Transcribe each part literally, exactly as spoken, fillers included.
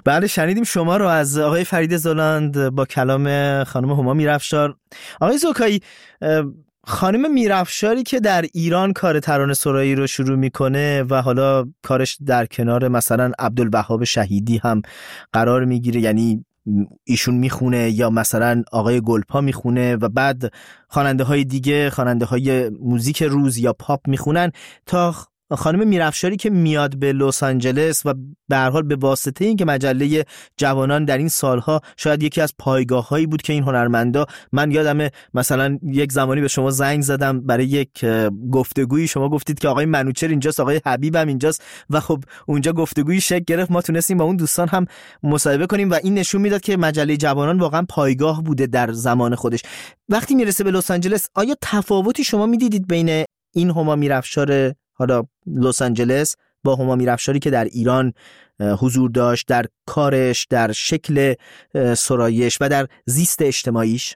بله شنیدیم شما رو از آقای فرید زلاند با کلام خانم هما میرافشار. آقای زوکایی، خانم میرافشاری که در ایران کار ترانه سرایی رو شروع میکنه و حالا کارش در کنار مثلا عبدالوهاب شهیدی هم قرار میگیره، یعنی ایشون میخونه یا مثلا آقای گلپا میخونه و بعد خواننده های دیگه، خواننده های موزیک روز یا پاپ میخونن، تا خانم میرافشاری که میاد به لس آنجلس و به هر حال به واسطه این که مجله جوانان در این سالها شاید یکی از پایگاه‌هایی بود که این هنرمندا، من یادمه مثلا یک زمانی به شما زنگ زدم برای یک گفتگویی، شما گفتید که آقای منوچهر اینجاست، آقای حبیب هم اینجاست و خب اونجا گفتگویی شکل گرفت، ما تونستیم با اون دوستان هم مصاحبه کنیم و این نشون میداد که مجله جوانان واقعا پایگاه بوده در زمان خودش. وقتی میرسه به لس آنجلس، آیا تفاوتی شما میدیدید بین این هما میرافشار حالا لس آنجلس با هما میرافشاری که در ایران حضور داشت، در کارش، در شکل سرایش و در زیست اجتماعیش؟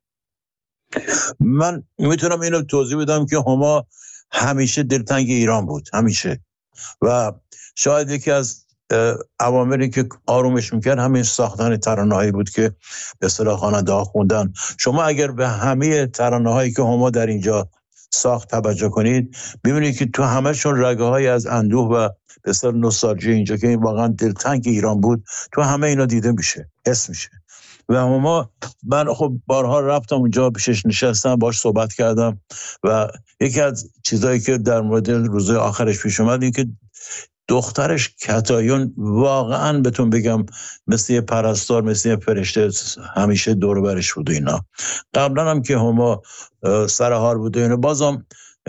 من میتونم اینو توضیح بدم که هما همیشه دلتنگ ایران بود، همیشه، و شاید یکی از عواملی که آرومش میکرد همین ساختن ترانه‌هایی بود که به اصطلاح خواننده‌ها خوندن. شما اگر به همه ترانه‌هایی که هما در اینجا ساخت توجه کنید، ببینید که تو همه‌شون رگه‌های از اندوه و به اصطلاح نوستالژی اینجا که واقعا دلتنگ ایران بود، تو همه اینا دیده میشه، حس میشه. و هما، من خب بارها رفتم اونجا، پیشش نشستم، باش صحبت کردم و یکی از چیزایی که در مورد روزهای آخرش پیش اومد این که دخترش کتایون واقعا بهتون بگم مثل یه پرستار، مثل یه فرشته همیشه دور برش بود. اینا قبلا هم که هما سرحال بود اینا، بازم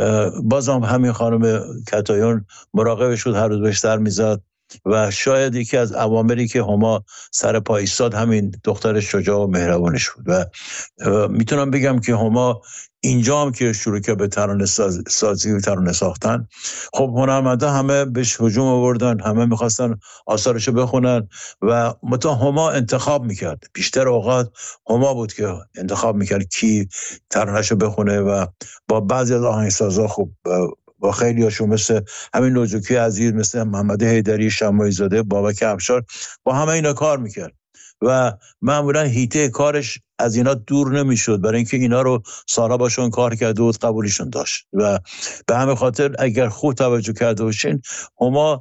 بازم همین خانم کتایون مراقبش بود، هر روز بهش در میزد و شاید یکی از عواملی که هما سر پا ایستاد همین دختر شجاع و مهربانش بود. و میتونم بگم که هما اینجا هم که شروع که به ترانه سازی و ترانه ساختن، خب هنرمندا همه بهش هجوم آوردن، همه میخواستن آثارشو بخونن و متا هما انتخاب میکرد. بیشتر اوقات هما بود که انتخاب میکرد کی ترانهشو بخونه و با بعضی از آهنگسازا خب با خیلی هاشون مثل همین نوجوکی عزیز، مثل محمد حیدری، شماعی زاده، بابک افشار، با همه اینا کار میکرد و معمولا هیته کارش از اینا دور نمیشد، برای اینکه اینا رو سالها باشون کار کرده و قبولشون داشت. و به همین خاطر اگر خوب توجه کرده باشین، هما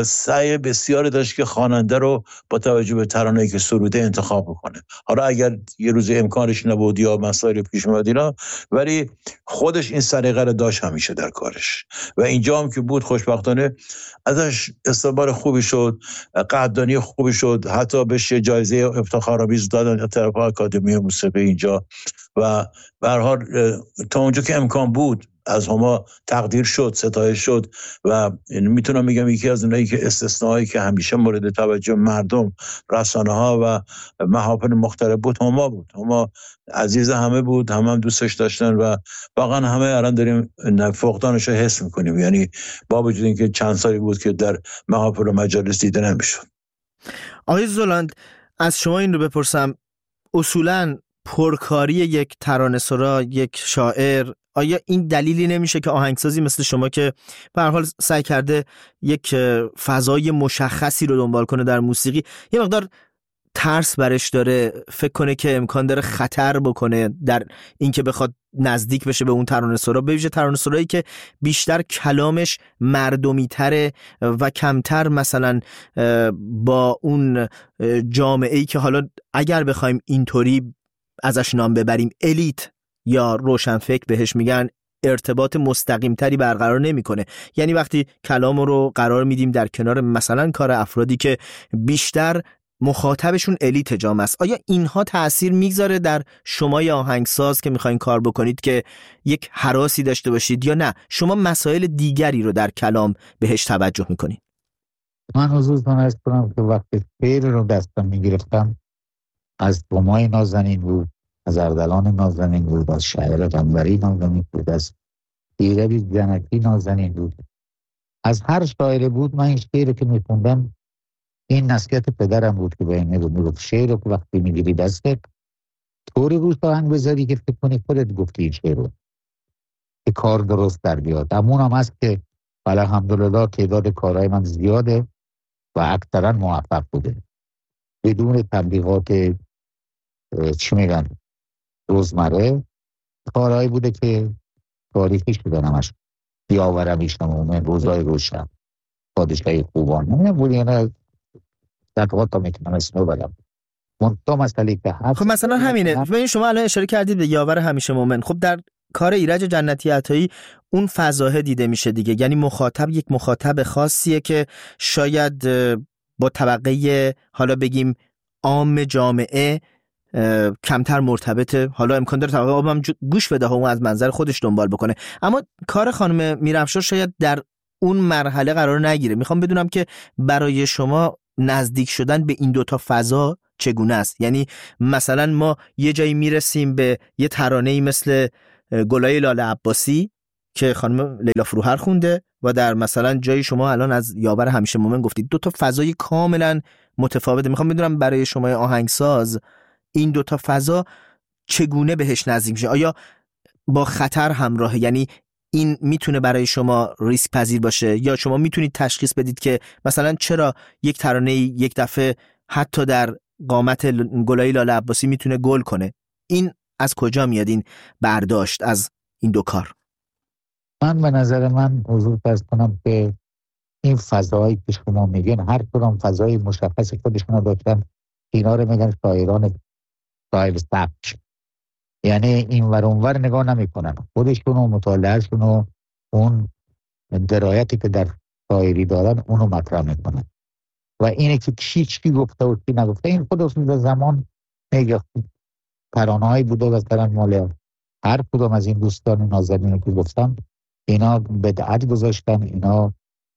سعی بسیاری داشت که خواننده رو با توجه به ترانه‌ای که سروده انتخاب بکنه. حالا اگر یه روز امکانش نبود یا مسائل پیش اومد اینا، ولی خودش این سلیقه رو داشت همیشه در کارش و اینجا هم که بود خوشبختانه ازش استقبال خوبی شد، قدردانی خوبی شد، حتی بهش جایزه افتخارآمیز دادن از طرف آکادمی موسیقی اینجا و به هر حال تا اونجا که امکان بود از هما تقدیر شد، ستایش شد و میتونم بگم یکی از اونایی که استثنایی که همیشه مورد توجه مردم، رسانه ها و محافل مختلف بود هما بود. هما عزیز همه بود، همه هم دوستش داشتن و واقعا همه الان داریم فقدانش رو حس میکنیم، یعنی با وجود اینکه چند سالی بود که در محافل و مجالس دیده نمیشد. آقای زلاند، از شما این رو بپرسم، اصولاً پرکاری یک ترانه‌سرا، یک شاعر، آیا این دلیلی نمیشه که آهنگسازی مثل شما که به هر حال سعی کرده یک فضای مشخصی رو دنبال کنه در موسیقی، یه مقدار ترس برش داره، فکر کنه که امکان داره خطر بکنه در اینکه بخواد نزدیک بشه به اون ترانه‌سرا، به ویژه ترانه‌سرایی که بیشتر کلامش مردمی تره و کمتر مثلا با اون جامعه‌ای که حالا اگر بخوایم اینطوری ازش نام ببریم الیت یا روشنفکر بهش میگن، ارتباط مستقیم تری برقرار نمیکنه. یعنی وقتی کلام رو قرار میدیم در کنار مثلا کار افرادی که بیشتر مخاطبشون الیت جامعه است، آیا اینها تأثیر میگذاره در شما یا آهنگساز که میخواین کار بکنید که یک هراسی داشته باشید، یا نه شما مسائل دیگری رو در کلام بهش توجه میکنید؟ من حضورتون عرض کنم که وقتی شعر رو دستم میگرفتم از همای نازنین بود، از اردلان نازنین بود، از شاعر قنبری نازنین بود، از ایربی زنکی نازنین بود، از هر شاعر بود. من این شعر که میخوندم این نصیحت پدرم بود که به این میگفت شعر رو وقتی میگیری دستت طوری روش آهنگ بذاری که فکر کنی خودت گفتی این شعر رو که کار درست در بیاد. همون هم هست که الحمدلله تعداد کارهای من زیاده و اکثرا موفق بوده. بدون تبلیغات چی میگن روزمره، کارهایی بوده که تاریخی شدن همش. یاور همیشه مومن، روزای روشن، پادشاهی خوبان، نمیدونم بودی یا نه دقیقات تا میتونم اسمو بدم. منطقه مسئله که هست. خب مثلا همینه. ببین شما الان اشاره کردید به یاور همیشه مومن. خب در کار ایرج جنتی عطایی اون فضاحه دیده میشه دیگه، یعنی مخاطب یک مخاطب خاصیه که شاید با طبقه حالا بگیم عام جامعه کمتر مرتبطه، حالا امکان داره طبقه عام هم گوش بده و اون از منظر خودش دنبال بکنه، اما کار خانم میرافشار شاید در اون مرحله قرار نگیره. میخوام بدونم که برای شما نزدیک شدن به این دوتا فضا چگونه است؟ یعنی مثلا ما یه جایی میرسیم به یه ترانه‌ای مثل گلای لاله عباسی که خانم لیلا فروهر خونده و در مثلا جایی شما الان از یاور همیشه مومن گفتید، دو تا فضای کاملا متفاوته. میخوام بدونم برای شما آهنگساز این دو تا فضا چگونه بهش نزدیک میشه؟ آیا با خطر همراهه؟ یعنی این میتونه برای شما ریسک پذیر باشه یا شما میتونید تشخیص بدید که مثلا چرا یک ترانه یک دفعه حتی در قامت گلای لاله عباسی میتونه گل کنه؟ این از کجا میاد این برداشت از این دو کار؟ من به نظر من حضور فرض کنم که این فضایی که شما میگن هر کدام فضای مشخص خودشون داشتن. اینا رو میگن شاعران شاعر سبک، یعنی این ور اون ور نگاه نمیکنن، خودشون و مطالعهشون و اون درایتی که در شاعری دارن اونو مطرح میکنن و اینه که کی چی گفته و کی نگفته این خودشون در زمان میگه. ترانه‌هایی بوده مثلا مال هر کدوم از این دوستان نازنین که گفتم، اینا بدعت گذاشتن، اینا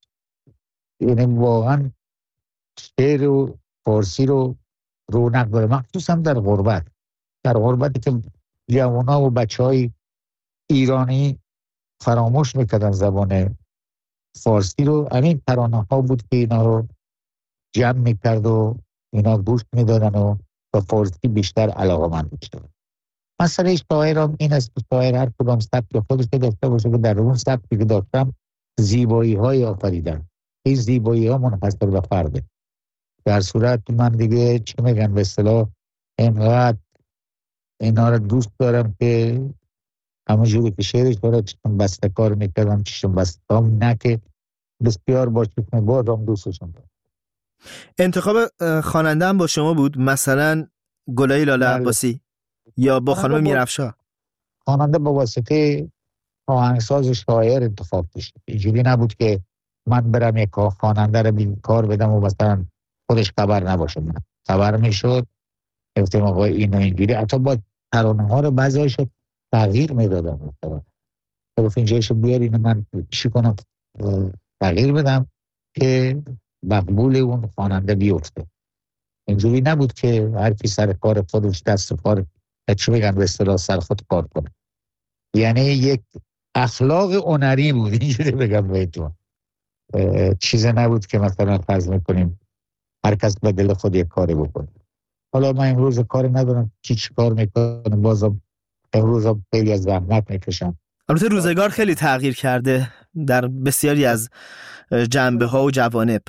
یعنی واقعا شعر و فارسی رو رونق داره، مخصوصا در غربت. در غربتی که جوانا و بچه های ایرانی فراموش میکردن زبان فارسی رو، همین ترانه ها بود که اینا رو جمع میکرد و اینا گوش میدادن و با فارسی بیشتر علاقه‌مند میشدن. مسئله شاعر هم این است که شاعر هر کدام سبک خودش داشته باشه که در اون سبکی که داشتم زیبایی های آفریدن. این زیبایی ها منحصر به فرده. در صورت من دیگه چی میگن به اصطلاح اینقدر اینا رو دوست دارم که همونجوری که شعرش داره چشم بسته کار میکردم چشم بسته هم نه که بسیار با چشم باز هم دوستشم دارم. انتخاب خواننده هم با شما بود؟ مثلا گلای لاله عباسی یا با خانم میرافشار؟ خواننده با واسطه آهنگساز شاعر انتخاب بشه. اینجوری نبود که من برم یک خواننده رو بین کار بدم و مثلا خودش خبر نباشه. من خبر میشد گفتم آقا اینو اینجوری، حتی با ترانه ها رو بعضی‌هاش تغییر میدادم. گفتم اینجایشو بیار اینو من چی کنم تغییر بدم که مقبول اون خواننده بیفته. اینجوری نبود که هر کی سر کار خودش دست کار چی میگن به اصطلاح سر خود کار کنه. یعنی یک اخلاق هنری بود، اینجوری بگم بهتون. چیز نبود که مثلا فرض میکنیم هر کس به دل خود یک کاری بکنه. حالا من امروز کاری ندارم چی چی کار میکنم، بازم امروز هم خیلی از زحمت میکشم. البته روزگار خیلی تغییر کرده در بسیاری از جنبه ها و جوانب.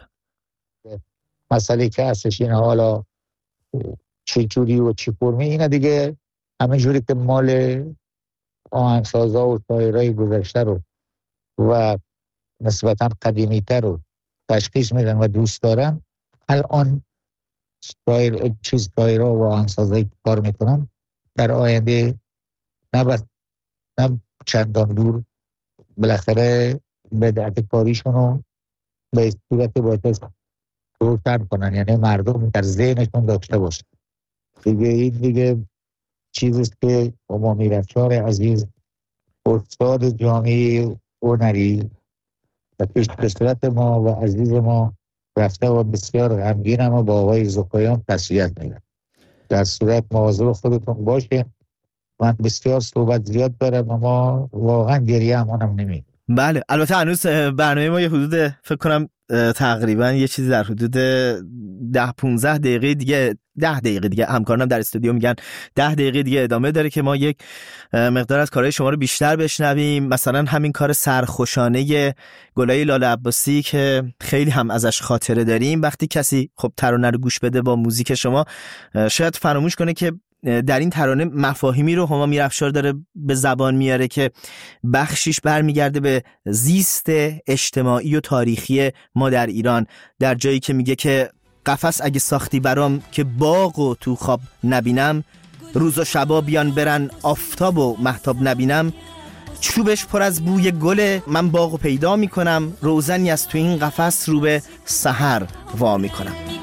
مسئله که هستش اینه حالا چی جوری و چی فرمی، اینه دیگه همه جوری که مال آهنگسازا و شاعرای گذشته رو و نسبتا قدیمی تر رو تشخیص میدن و دوست دارن. الان شاعر چیز شاعرها و آهنگسازایی کار میکنن در آینده نه نه چندان دور بالاخره بدعت کاریشون رو به صورت باید روشن کنن، یعنی مردم در ذهنشون داشته باشه. دیگه این دیگه چیزیست که ما میرافشار عزیز استاد جامعه هنری و پیشکسوت ما و عزیز ما رفته و بسیار غمگین اما با آقای زکایان تسلیت میگن. در صورت مواظب خودتون باشه. من بسیار صحبت زیاد دارم اما واقعا گریه همونم نمید. بله البته هنوز برنامه ما یه حدود فکر کنم تقریبا یه چیزی در حدود ده پونزده دقیقه دیگه ده دقیقه دیگه، همکارانم در استودیو میگن ده دقیقه دیگه ادامه داره که ما یک مقدار از کارهای شما رو بیشتر بشنویم. مثلا همین کار سرخوشانه گلای لاله عباسی که خیلی هم ازش خاطره داریم. وقتی کسی خب ترانه رو گوش بده با موزیک شما، شاید فراموش کنه که در این ترانه مفاهیمی رو هما میرافشار داره به زبان میاره که بخشیش برمیگرده به زیست اجتماعی و تاریخی ما در ایران، در جایی که میگه که قفس اگه ساختی برام که باغ و تو خواب نبینم، روز و شبا بیان برن آفتاب و مهتاب نبینم، چوبش پر از بوی گله من باغ و پیدا میکنم، روزنی از تو این قفس رو به سحر وا میکنم.